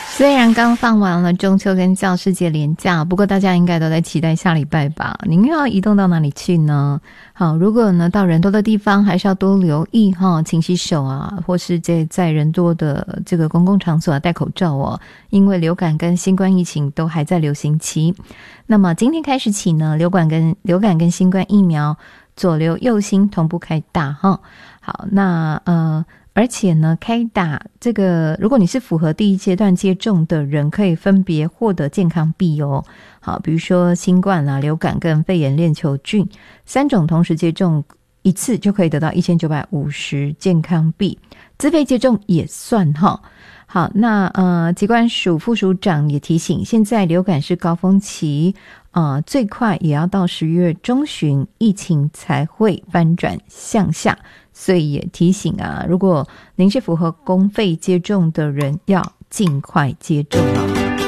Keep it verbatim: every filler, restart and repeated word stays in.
虽然刚放完了中秋跟教师节连假，不过大家应该都在期待下礼拜吧？您又要移动到哪里去呢？好，如果呢到人多的地方，还是要多留意哈，勤洗手啊，或是在在人多的这个公共场所啊戴口罩哦，因为流感跟新冠疫情都还在流行期。那么今天开始起呢，流感跟流感跟新冠疫苗左流右新同步开打哈。好，那呃。而且呢，开打这个，如果你是符合第一阶段接种的人，可以分别获得健康币哦。好，比如说新冠啊、流感跟肺炎链球菌三种同时接种一次，就可以得到一千九百五十健康币，自费接种也算哈。好，那呃，疾管署副署长也提醒，现在流感是高峰期，呃，最快也要到十月中旬，疫情才会翻转向下。所以也提醒啊，如果您是符合公费接种的人，要尽快接种啊。